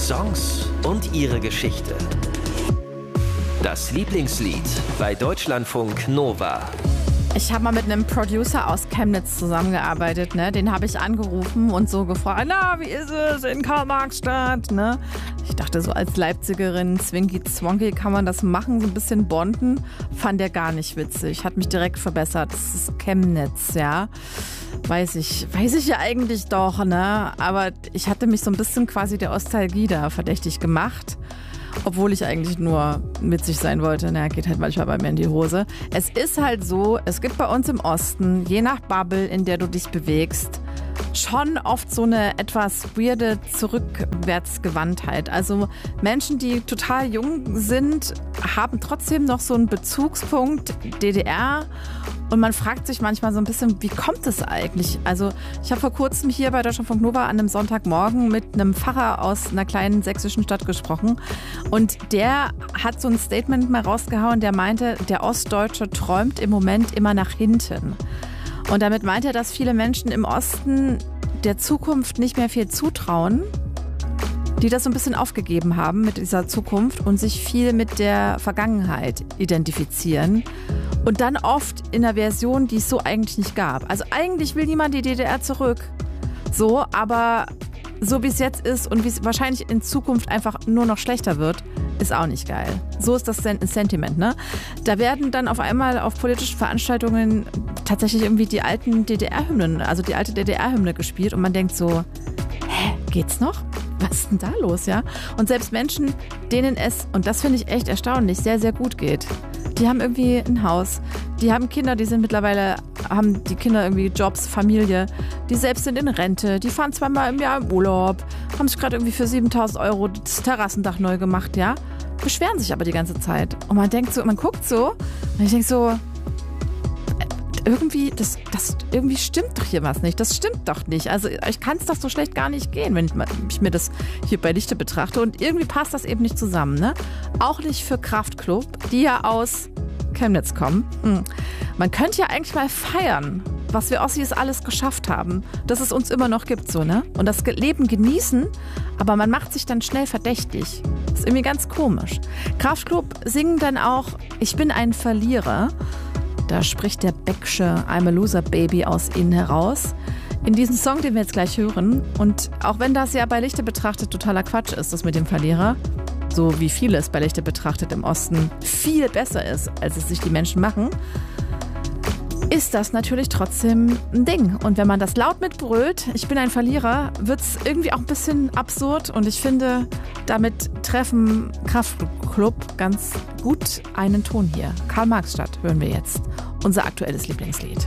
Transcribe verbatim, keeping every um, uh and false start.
Songs und ihre Geschichte. Das Lieblingslied bei Deutschlandfunk Nova. Ich habe mal mit einem Producer aus Chemnitz zusammengearbeitet, ne? Den habe ich angerufen und so gefragt, na, wie ist es in Karl-Marx-Stadt, ne? Ich dachte, so als Leipzigerin, Zwinki-Zwonki, kann man das machen, so ein bisschen bonden. Fand er gar nicht witzig, hat mich direkt verbessert. Das ist Chemnitz, ja. Weiß ich, weiß ich ja eigentlich doch, ne? Aber ich hatte mich so ein bisschen quasi der Ostalgie da verdächtig gemacht. Obwohl ich eigentlich nur witzig sein wollte. Na, geht halt manchmal bei mir in die Hose. Es ist halt so, es gibt bei uns im Osten, je nach Bubble, in der du dich bewegst, schon oft so eine etwas weirde Zurückwärtsgewandtheit. Also Menschen, die total jung sind, haben trotzdem noch so einen Bezugspunkt D D R. Und man fragt sich manchmal so ein bisschen, wie kommt es eigentlich? Also ich habe vor kurzem hier bei Deutschlandfunk Nova an einem Sonntagmorgen mit einem Pfarrer aus einer kleinen sächsischen Stadt gesprochen. Und der hat so ein Statement mal rausgehauen, der meinte, der Ostdeutsche träumt im Moment immer nach hinten. Und damit meint er, dass viele Menschen im Osten der Zukunft nicht mehr viel zutrauen, die das so ein bisschen aufgegeben haben mit dieser Zukunft und sich viel mit der Vergangenheit identifizieren. Und dann oft in einer Version, die es so eigentlich nicht gab. Also eigentlich will niemand die D D R zurück. So, aber so wie es jetzt ist und wie es wahrscheinlich in Zukunft einfach nur noch schlechter wird, ist auch nicht geil. So ist das Sentiment, ne? Da werden dann auf einmal auf politischen Veranstaltungen tatsächlich irgendwie die alten D D R-Hymnen, also die alte D D R-Hymne gespielt und man denkt so, hä, geht's noch? Was ist denn da los, ja? Und selbst Menschen, denen es, und das finde ich echt erstaunlich, sehr, sehr gut geht, die haben irgendwie ein Haus, die haben Kinder, die sind mittlerweile, haben die Kinder irgendwie Jobs, Familie, die selbst sind in Rente, die fahren zweimal im Jahr im Urlaub, haben sich gerade irgendwie für siebentausend Euro das Terrassendach neu gemacht, ja? Beschweren sich aber die ganze Zeit. Und man denkt so, man guckt so, und ich denke so, irgendwie, das, das, irgendwie stimmt doch hier was nicht. Das stimmt doch nicht. Also ich kann es doch so schlecht gar nicht gehen, wenn ich, ich mir das hier bei Lichte betrachte. Und irgendwie passt das eben nicht zusammen, ne? Auch nicht für Kraftklub, die ja aus Chemnitz kommen. Hm. Man könnte ja eigentlich mal feiern, was wir Ossis alles geschafft haben, dass es uns immer noch gibt, so, ne? Und das Leben genießen, aber man macht sich dann schnell verdächtig. Das ist irgendwie ganz komisch. Kraftklub singen dann auch, ich bin ein Verlierer. Da spricht der Becksche I'm a Loser Baby aus ihnen heraus. In diesem Song, den wir jetzt gleich hören. Und auch wenn das ja bei Lichte betrachtet totaler Quatsch ist, das mit dem Verlierer, so wie vieles bei Lichte betrachtet im Osten viel besser ist, als es sich die Menschen machen, ist das natürlich trotzdem ein Ding. Und wenn man das laut mitbrüllt, ich bin ein Verlierer, wird es irgendwie auch ein bisschen absurd. Und ich finde, damit treffen Kraftklub ganz gut einen Ton hier. Karl-Marx-Stadt hören wir jetzt. Unser aktuelles Lieblingslied.